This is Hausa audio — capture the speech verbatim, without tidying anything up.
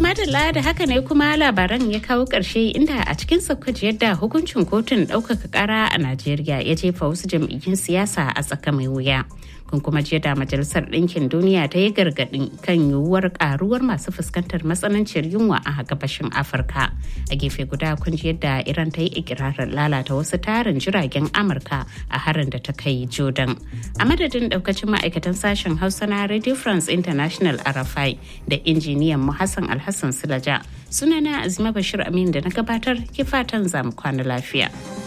madalla da haka ne kuma labaran ya kawo ƙarshe inda a cikin saukaci yadda hukuncin kotun ɗaukaka ƙara a Najeriya ya jefa wasu jam'iyyun siyasa a tsaka mai wuya. Kun kuma jiya da Majalisar Ɗinkin Duniya ta yi gargaɗin kan yiwuwar ƙaruwar masu fuskantar matsananciyar yunwa a gabashin Afirka. A gefe guda kun ji yadda Iran ta yi ikirarin lalata wasu tarin jiragen Amurka a harin da ta kai Jordan. A madadin ɗaukacin ma'aikatan sashen Hausa na Radio France International R F I da injiniyan mu Hassan Alhassan Silaja. Sunana Azima Bashir Amin da na gabatar ke fatan zamu kwana lafiya.